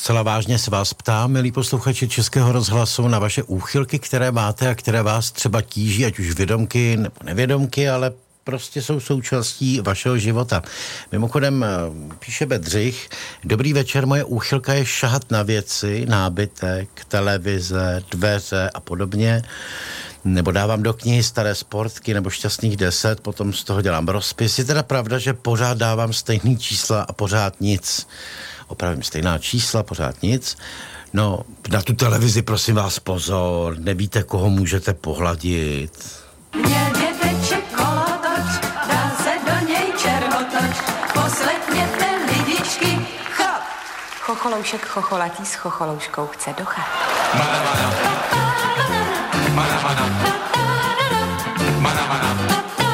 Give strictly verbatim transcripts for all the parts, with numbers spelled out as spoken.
zcela vážně se vás ptám, milí posluchači Českého rozhlasu, na vaše úchylky, které máte a které vás třeba tíží, ať už vědomky nebo nevědomky, ale prostě jsou součástí vašeho života. Mimochodem, píše Bedřich, dobrý večer, moje úchylka je šahat na věci, nábytek, televize, dveře a podobně, nebo dávám do knihy staré sportky nebo šťastných deset, potom z toho dělám rozpis. Je teda pravda, že pořád dávám stejný čísla a pořád nic. Opravím stejná čísla, pořád nic. No, na tu televizi prosím vás pozor, nevíte, koho můžete pohladit. Měděte čekolotoč, dá se do něj červotoč, poslechněte lidičky, chop! Chocholoušek chocholatý s chocholouškou chce do chat. Mana, mana. Mana, mana. Mana, mana.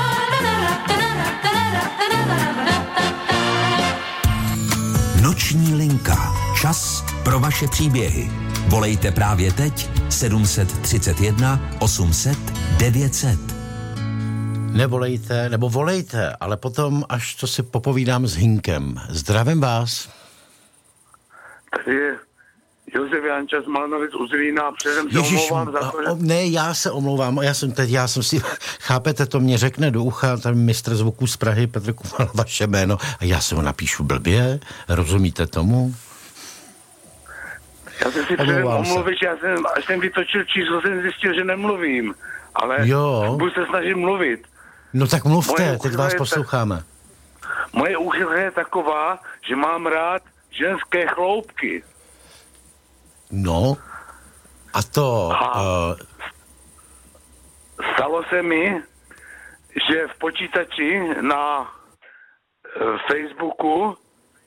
Noční linka. Čas pro vaše příběhy. Volejte právě teď sedm set třicet jedna osm set devět set. Nevolejte, nebo volejte, ale potom, až to si popovídám s Hinkem. Zdravím vás. Tady je Josef Janča z Malnovic u Zlína, předem se Ježiš, omlouvám za to, že... Ne, já se omlouvám, já jsem teď, já jsem si, chápete, to mě řekne do ucha, tam mistr zvuků z Prahy, Petr Kumal, vaše jméno, a já se ho napíšu blbě, rozumíte tomu? Já jsem si předem omluvit, já jsem, až jsem vytočil číslo, jsem zjistil, že nemluvím, ale jo. budu se snažit mluvit. No tak mluvte, Moje teď vás posloucháme. Tak, moje úchylka je taková, že mám rád ženské chloupky. No, a to... A uh, stalo se mi, že v počítači na uh, Facebooku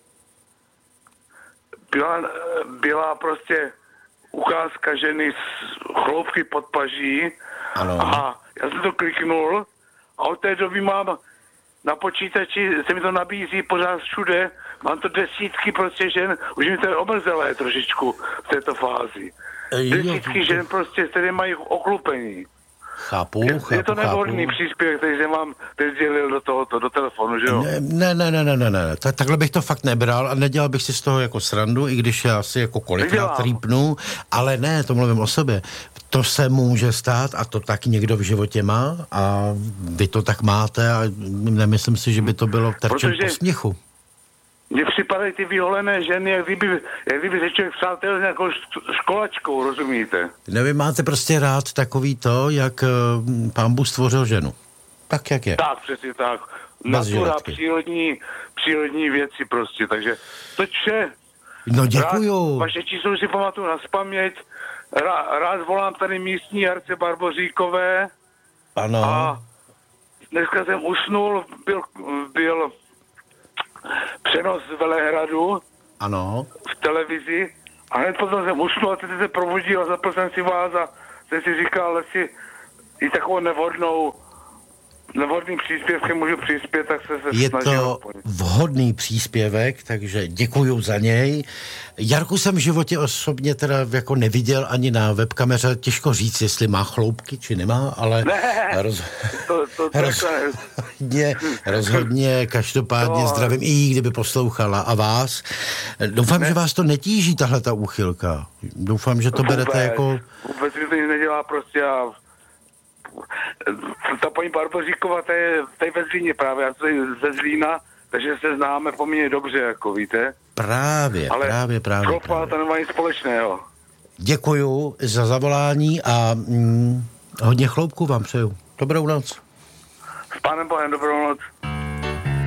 byla, byla prostě ukázka ženy s chloupky pod paží. ano. A já jsem to kliknul a od té doby mám na počítači, se mi to nabízí pořád všude, mám to desítky prostě žen, už mi to je obrzelé trošičku v této fázi. Desítky žen prostě, které mají oklupení. Chápu, je, chápu, je to nevhodný chápu. příspěvek, který jsem vám teď sdělil do tohoto, do telefonu, že jo? Ne, ne, ne, ne, ne, ne. Ta, takhle bych to fakt nebral a nedělal bych si z toho jako srandu, i když já si jako kolikrát rýpnu, ale ne, to mluvím o sobě. To se může stát a to tak někdo v životě má a vy to tak máte a nemyslím si, že by to bylo terčem posměchu. Mně připadají ty vyholené ženy, jak kdyby, jak kdyby se člověk přátel s nějakou školačkou, rozumíte? No, vy máte prostě rád takový to, jak uh, Pán Bůh stvořil ženu. Tak, jak je. Tak, přesně tak. Natura, přírodní, přírodní věci prostě, takže to vše. No, děkuju. Rád, vaše číslo si pamatuju na spaměť. Rád, rád volám tady místní Jarce Barboříkové. Ano. A dneska jsem usnul, byl, byl přenos z Velehradu. Ano. V televizi. A hned potom jsem usnul a teď se probudil a zapl jsem si vás a jsem si říkal, jestli i takovou nevhodnou nevhodným příspěvkem můžu přispět, tak se, se je snažím. Je to vhodný příspěvek, takže děkuju za něj. Jarku jsem v životě osobně teda jako neviděl ani na webkameře, těžko říct, jestli má chloupky, či nemá, ale ne, roz... to, to, to rozhodně, rozhodně, každopádně no, zdravím i jí, kdyby poslouchala a vás. Doufám, ne. že vás to netíží, tahle ta úchylka. Doufám, že to vůbec, berete jako... Vůbec mi to nic nedělá prostě a ta paní Barboříková, ta je, ta je ve Zlíně právě, já jsem ze Zlína, takže se známe poměrně dobře, jako víte. Právě, ale právě, právě. Ale Klopa, to nemá nic společného. Děkuju za zavolání a mm, hodně chloupků vám přeju. Dobrou noc. S pánem Bohem, dobrou noc.